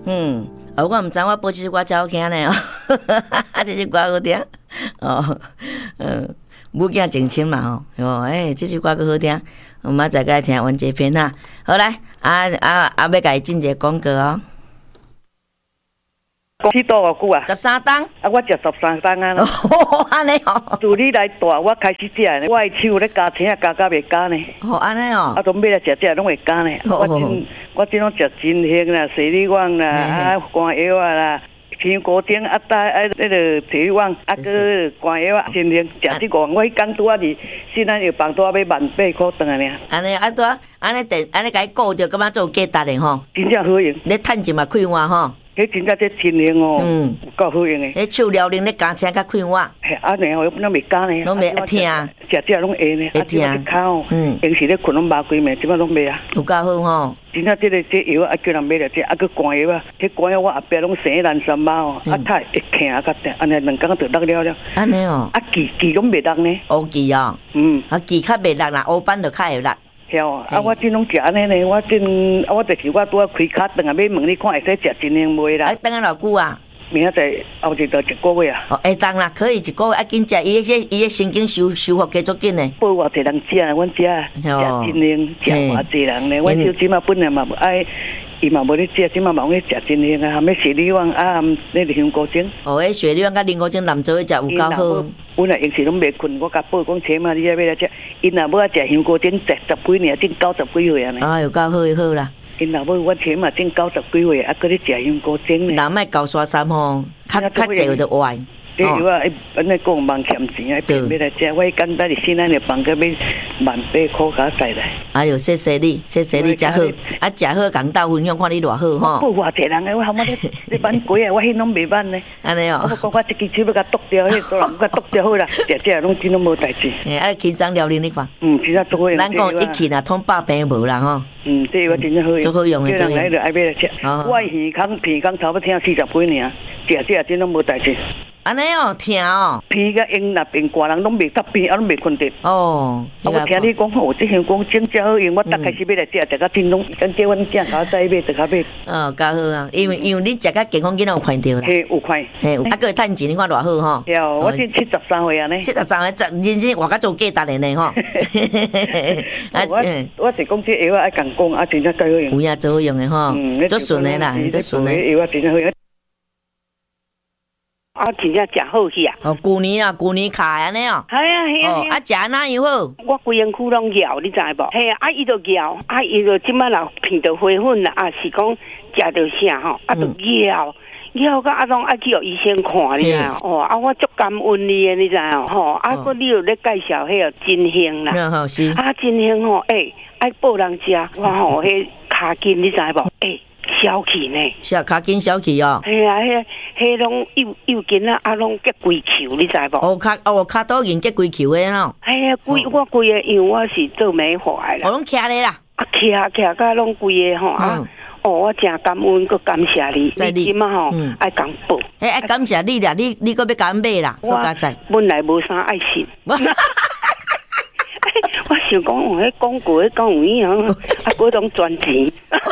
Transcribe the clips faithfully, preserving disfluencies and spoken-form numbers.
嗯，哦，我唔知我播这首歌真好听呢哦，这首歌好听哦，嗯，母囝情深嘛吼，哦，哎，这首歌佫好听，我明仔载听完这篇哈。好来，啊啊啊，要甲伊进一个广告哦。 去多偌久啊？ 十三档。 啊，我食十三档啊。 哦，安尼哦。 自你来大，我开始食呢。我的手咧加青啊，加加袂加呢。 哦，安尼哦。 啊，都买来食食拢会加呢。 哦、 我真我真拢食金香啦、水利旺啦、啊肝药啊啦、香菇丁啊、带啊那个水利旺啊个肝药啊、金香食这个。我迄工拄啊是现在药房拄啊要万八块顿啊呢。 安尼啊拄啊，安尼电安尼甲伊顾着，感觉做价值的吼。 真正好用。 你趁钱嘛开碗吼。 迄真正这天灵哦，嗯，有够好用的。 迄手撩灵咧加青甲开碗， 嘿，安尼哦，拢袂加呢， 拢袂一听， 食食拢会呢， 会听。 口，嗯，平时咧困拢麻规暝，即摆拢袂啊。 有够好吼！ 真正这个这药啊，叫人买了这，啊个肝药啊，这肝药我后壁拢生烂三包哦，啊太会疼啊，甲定，安尼两工就落了了。 安尼哦， 啊记记拢袂落呢。 乌记哦，嗯，啊记较袂落啦，乌斑就较会落。 晓啊！啊，我真拢食安尼呢，我真啊，我就是我拄啊开卡顿啊，要问你看会使食真灵袂啦？ 啊，等下偌久啊？ 明仔载后日到一个月啊。 哦，会当啦，可以一个月啊，紧食，伊迄伊迄神经修修复加足紧呢。 报偌济人食，阮食食真灵，食偌济人呢？阮小姊妹本来嘛爱。伊嘛无咧食，即嘛嘛咧食真香啊！含咩雪里旺啊，那个香菇精。 哦，迄雪里旺甲莲菇精南做迄食有够好。 阮若平时拢袂困，我甲报讲车嘛，你要来食。因若要食香菇精，十十几年，正九十几岁啊呢。 啊，有够好好啦。 因若要我车嘛，正九十几岁，啊，搁咧食香菇精呢。 人莫搞刷衫吼，较较济有得歪。 这药啊，安尼讲忙欠钱啊，变要来食。我刚才是先咱的房个要万八块甲带来。 哎呦，谢谢你，谢谢你，真好。啊，真好，共斗分享，看你偌好吼。 我偌济人个，我后尾咧咧挽鬼啊，我迄拢袂挽呢。 安尼哦。 我讲我一支手要甲剁掉，迄多人甲剁掉好啦，食食拢真拢无代志。 诶，啊，轻松料理你看。 嗯，真正做好用。 咱讲一气若通百病无啦吼。 嗯，这个真正好用。 做好用诶，做好用。 来就爱买来食。我耳康鼻康差不多听四十几年，食食真拢无代志。 安尼哦，听哦， 鼻甲用那边挂人拢袂得鼻，啊拢袂困得。 哦， 我听你讲，哦，这香讲真正好用，我逐开始买来食，食到真拢跟叫阮囝甲再买，逐下买。 哦，较好啊，因为因为你食较健康，囡仔有看到啦。 嘿，有看。 嘿，啊，个趁钱，你看偌好吼。 有，我先七十三岁啊呢。 七十三岁，人生活甲做价值的呢吼。 啊，我我是讲这药爱共讲，啊，真正够好用。 有影做好用的吼，做顺的啦，做顺的。 药啊，真正好用。啊，真正食好去啊！ 哦，旧年啊，旧年卡安尼哦。 系啊系啊。 哦，啊，食哪样好？ 我规身躯拢咬，你知无？系啊，啊，伊就咬，啊，伊就即摆若片到花粉啦，啊，是讲食到啥吼，啊，就咬。了个啊，拢爱去互医生看，你知哦？啊，我足感恩你诶，你知哦？吼，啊，个你又咧介绍迄个真香啦，啊，真香吼，诶，爱报人食，哇吼，迄骹筋你知无？诶，小气呢？ 是啊，骹筋小气哦。 系啊，迄迄拢幼幼筋啊，啊，拢结规球，你知无？ 哦，骹哦，骹倒筋结规球诶吼。 系啊，规我规个，因为我是做美发诶啦。 我拢徛咧啦。 啊，徛徛甲拢规个吼啊。哦，我真感恩，佮感谢你。你即嘛吼，爱讲报。 诶，爱感谢你啦，你你佮要讲买啦，我加在。 本来无啥爱信。我想讲，我迄广告迄讲有影啊，啊，嗰种赚钱。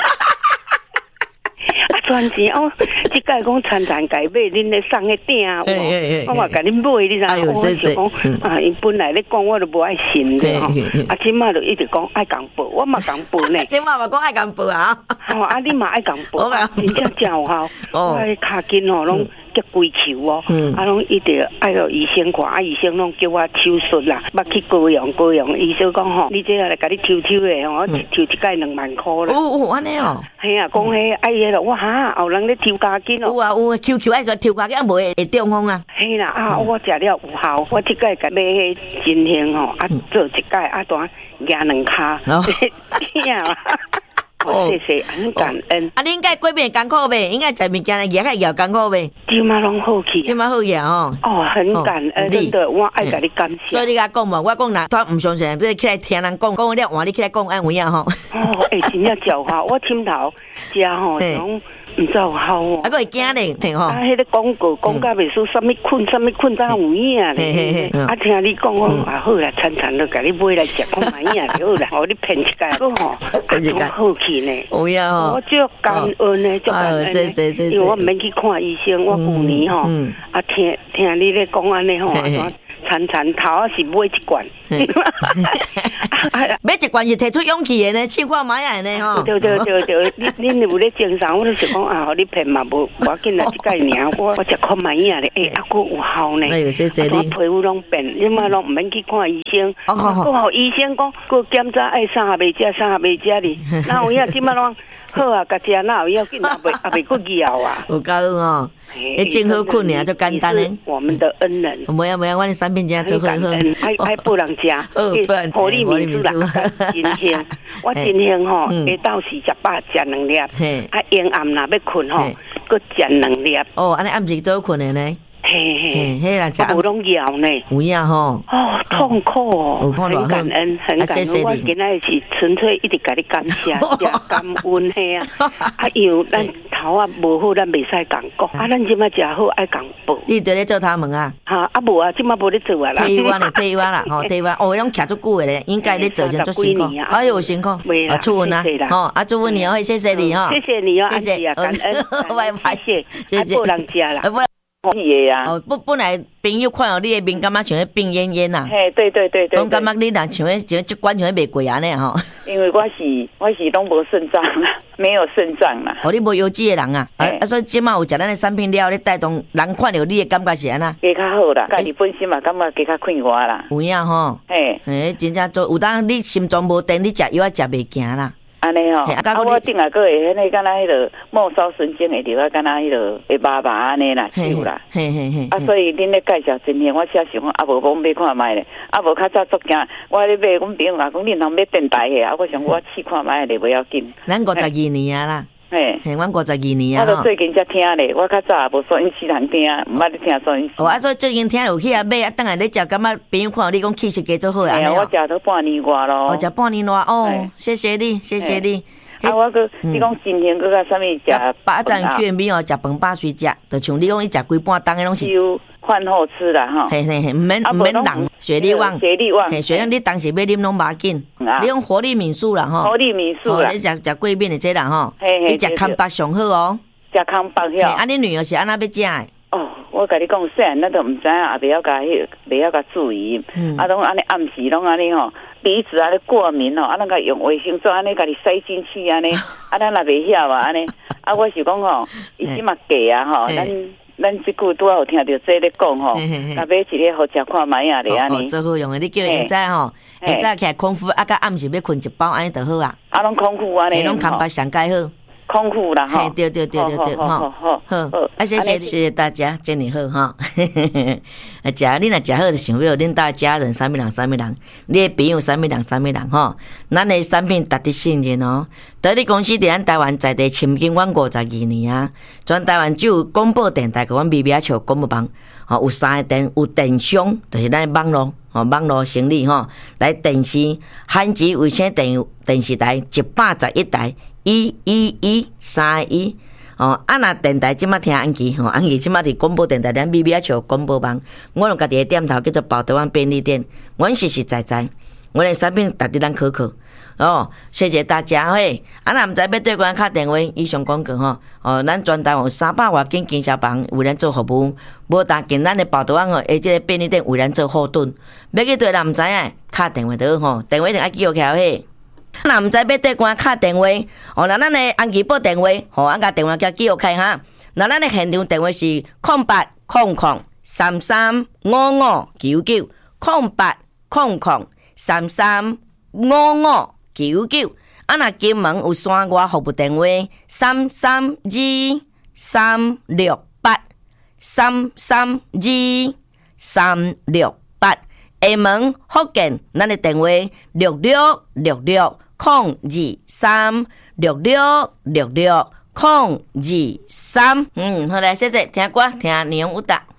啊，赚钱哦！即摆讲餐餐改买，恁咧送迄鼎，我嘛甲恁买，你知？我想讲啊，因本来咧讲，我都无爱信的吼。啊，即摆就一直讲爱讲报，我嘛讲报呢。 即摆嘛讲爱讲报啊！ 哦，啊，你嘛爱讲报，真正真有效。我迄骹筋吼拢结规球哦，啊，拢一直爱互医生看，啊，医生拢叫我手术啦，捌去高阳高阳，医生讲吼，你这来甲你抽抽的吼，抽一届两万箍啦。 哦哦，安尼哦。 系啊，讲迄爱迄咯，我哈后人咧抽骹筋哦。 有啊有啊 ，Q Q 爱个抽骹筋，啊无会会中风啊。 系啦啊，我食了有效，我即届甲买迄真香吼，啊做一届啊单压两骹，天啊！谢谢，很感恩。 啊，你应该过面艰苦呗，应该在物件咧压较摇艰苦呗。 即马拢好去， 即马好去哦。 哦，很感恩，真的，我爱甲你感谢。 所以你甲讲嘛，我讲若他毋相信，你起来听人讲，讲了换你起来讲安有影吼。 哦，哎，真正教好，我枕头食吼，种毋知有效哦。 啊，个会惊咧，听吼。 啊，迄个广告讲甲袂输，啥物困，啥物困，才有影咧。啊，听你讲，我啊好啦，餐餐都甲你买来食，看买影就好啦。哦，你骗一届，个吼，啊，好去。 去呢。 有呀吼， 我足感恩呢，足感恩谢谢谢谢。 因为我唔免去看医生，我旧年吼，啊听听你咧讲安尼吼，餐餐头啊是买一罐， 买一罐是提出勇气的呢，试看买下呢吼。 对对对对，你你有咧精神，我就想讲啊，你骗嘛无，无要紧啦，一概尔，我我食看买呀咧，诶，啊，佫有效呢。 哎呦，谢谢你。 皮肤拢变，因为拢唔免去看医生，佫互医生讲，佫检查，哎，啥也未食，啥也未食哩，那有影即摆拢好啊，甲食哪有要紧，也未也未佫枵啊。 有够哦。诶，真好困尔，就简单嘞。 我们的恩人。 没有没有，我的产品真做好好。 爱爱不人食，活力民主啦，真香。我真香吼，下昼时食饱食两粒，啊，阴暗若要困吼，佮食两粒。 哦，安尼暗时做困的呢。 嘿嘿， 嘿啦， 我无拢枵呢。 有影吼。 哦，痛苦哦，很感恩，很感恩。我今仔是纯粹一直甲你感谢，感恩嘿啊。啊，因为咱头啊无好，咱袂使讲讲。啊，咱即摆食好爱讲报。 你伫咧做他们啊？ 哈，啊无啊，即摆无咧做啊啦。 退完啦，退完啦，吼，退完。哦，拢徛足久诶咧，应该咧做成足辛苦。哎呦，辛苦。啊，祝福啊，吼，啊，祝福你哦，谢谢你哦。 谢谢你哦，谢谢，感恩， 拜拜， 谢谢，谢谢。无人食啦。 伊啊！ 哦，本本来朋友看到你的面，感觉像迄病恹恹呐。 嘿，对对对对。 我感觉你人像迄像即管像迄袂过安尼吼。 因为我是我是拢无肾脏啦，没有肾脏啦。 哦，你无腰肌的人啊，啊啊，所以即马有食咱的产品了，你带动人看到你的感觉是安那？ 加较好啦，家己本身嘛感觉加较快活啦。 有影吼。嘿，嘿，真正做有当你心脏无定，你食药啊食袂行啦。 安尼吼，啊我顶下个会迄个敢若迄个末梢神经会着啊，敢若迄个会麻麻安尼啦，有啦。嘿嘿嘿。啊，所以恁咧介绍真天，我才想讲啊，无讲买看卖咧，啊无较早足惊，我咧买，阮朋友讲讲恁通买电台的，啊我想我试看卖咧，不要紧。 咱五十二年啊啦。嘿，嘿，阮五十二年啊。 我都最近才听咧，我较早也无收音机通听，毋捌咧听收音机。 哦，啊，所以最近听有去啊买啊，等下咧食，感觉朋友看到你讲气色加做好啊。 哎呀，我食到半年外咯。 哦，食半年外哦，谢谢你，谢谢你。 啊，我个你讲今天个个啥物食？ 八站卷面哦，食饭饱水食，就像你讲，伊食规半当的拢是。 饭后吃啦哈。 嘿嘿嘿，唔免唔免人，血力旺， 血力旺。 嘿，血力你当时要啉拢无紧，你用活力敏素啦吼。 活力敏素啦。 你食食贵面的这啦吼。你食康巴上好哦。 食康巴遐。 啊，你女儿是安那要食的？ 哦，我甲你讲，细汉咱都毋知影，也袂晓甲迄，袂晓甲注意，啊，拢安尼暗时拢安尼吼。鼻子啊，咧过敏哦，啊，咱个用卫生纸安尼，甲你塞进去安尼，啊，咱也袂晓啊，安尼，啊，我是讲吼，伊即嘛假啊吼，咱咱即句拄啊有听到这咧讲吼，啊，买一个好食看卖啊咧安尼， 做好用的，你叫伊早吼，伊早起来空腹，啊，甲暗时要困一包安尼就好啊， 啊，拢空腹安尼， 拢康巴上介好。 空腹啦哈， 对对对对对，好好好，啊谢谢谢谢大家，真你好哈，啊食你若食好就想要恁大家人啥物人啥物人，你的朋友啥物人啥物人吼，咱的产品值得信任哦。得力公司伫咱台湾在地深耕阮五十二年啊，全台湾只有广播电台甲阮微微啊笑广播网，吼有三个电有电商，就是咱的网络。哦，网络生理吼，来电视汉字卫星电电视台一百十一台，一一一三一。哦，啊那电台即马听安琪吼，安琪即马伫广播电台咱 B B 啊笑广播网，我用家己的店头叫做宝德湾便利店，阮实实在在，阮的产品值得咱可可。哦，谢谢大家嘿！啊，若毋知要对阮敲电话，以上广告吼。哦，咱全台有三百外间经销房为咱做服务，无但见咱的报道网吼，而即个便利店为咱做后盾。要去对若毋知影，敲电话就好吼，电话一定爱记录起来嘿。若毋知要对阮敲电话，哦，若咱的安琪报电话，吼，俺甲电话叫记录起哈。若咱的现场电话是空八空空三三五五九九空八空空三三五五。九九，啊！若金门有山外服务电话三三二三六八三三二三六八。厦门福建，咱的电话六六六六空二三六六六六空二三。嗯，好来，谢谢听歌，听内容有答。